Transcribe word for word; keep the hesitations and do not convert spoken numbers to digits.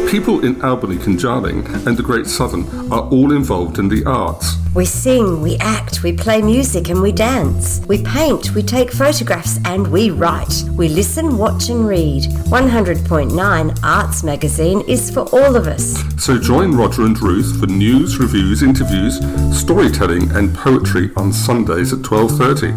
People in Albany, Conjarling and the Great Southern are all involved in the arts. We sing, we act, we play music and we dance. We paint, we take photographs and we write. We listen, watch and read. one hundred point nine Arts Magazine is for all of us. So join Roger and Ruth for news, reviews, interviews, storytelling and poetry on Sundays at twelve thirty.